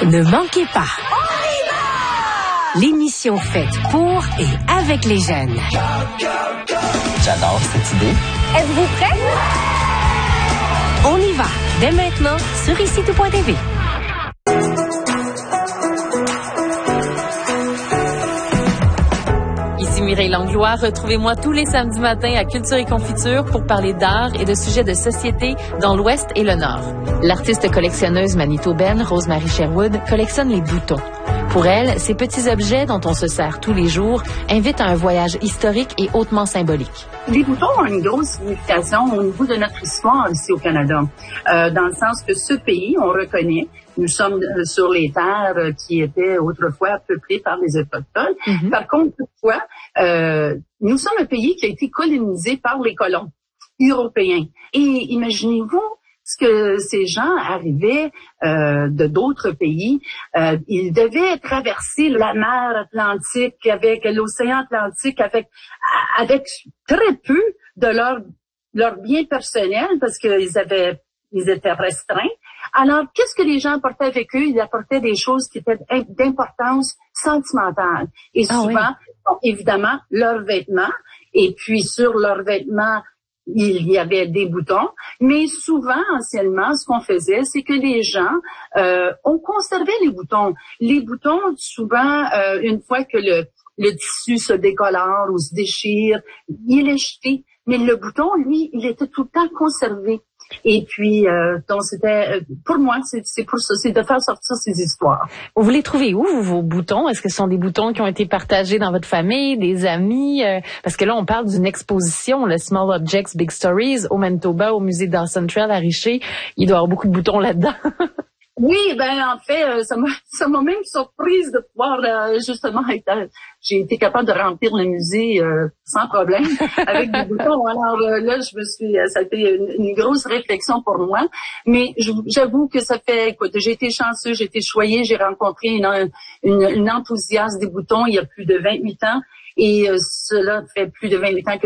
Ne manquez pas. L'émission faite pour et avec les jeunes. J'adore cette idée. Êtes-vous prêts? On y va, dès maintenant, sur ICI2.tv. Ici Mireille Langlois. Retrouvez-moi tous les samedis matins à Culture et Confiture pour parler d'art et de sujets de société dans l'Ouest et le Nord. L'artiste collectionneuse manitobaine Rosemary Sherwood collectionne les boutons. Pour elle, ces petits objets dont on se sert tous les jours invitent à un voyage historique et hautement symbolique. Les boutons ont une grosse signification au niveau de notre histoire ici au Canada, dans le sens que ce pays, on reconnaît, nous sommes sur les terres qui étaient autrefois peuplées par les Autochtones. Mm-hmm. Par contre, toutefois, nous sommes un pays qui a été colonisé par les colons européens. Et imaginez-vous, que ces gens arrivaient de d'autres pays, ils devaient traverser la mer Atlantique avec l'océan Atlantique avec très peu de leur bien personnel parce qu'ils étaient restreints. Alors, qu'est-ce que les gens apportaient avec eux? Ils apportaient des choses qui étaient d'importance sentimentale. Et souvent, évidemment, leurs vêtements. Et puis, sur leurs vêtements, il y avait des boutons, mais souvent, anciennement, ce qu'on faisait, c'est que les gens, on conservait les boutons. Les boutons, souvent, une fois que le tissu se décolore ou se déchire, il est jeté. Mais le bouton, lui, il était tout le temps conservé. Et puis, donc c'était, pour moi, c'est pour ça, c'est de faire sortir ces histoires. Vous les trouvez où, vos boutons? Est-ce que ce sont des boutons qui ont été partagés dans votre famille, des amis? Parce que là, on parle d'une exposition, le Small Objects, Big Stories, au Manitoba, au musée Dawson Trail à Richer. Il doit y avoir beaucoup de boutons là-dedans. Oui, en fait, ça m'a même surprise de pouvoir justement j'ai été capable de remplir le musée sans problème avec des boutons. Alors là, ça a été une grosse réflexion pour moi. Mais j'avoue que j'ai été chanceux, j'ai été choyée, j'ai rencontré une enthousiaste des boutons il y a plus de 28 ans. Et cela fait plus de 28 ans que